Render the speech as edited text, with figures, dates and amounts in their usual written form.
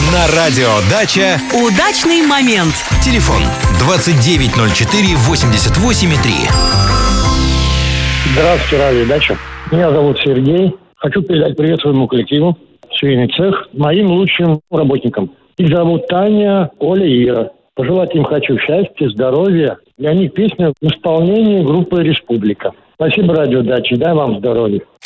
На радио «Дача» удачный момент. телефон 2904 88,3. Здравствуйте, радио «Дача». Меня зовут Сергей. Хочу передать привет своему коллективу, швейный цех, моим лучшим работникам. Их зовут Таня, Оля и Ира. Пожелать им хочу счастья, здоровья. Для них песня в исполнении группы «Республика». Спасибо, радио «Дача». Дай вам здоровья.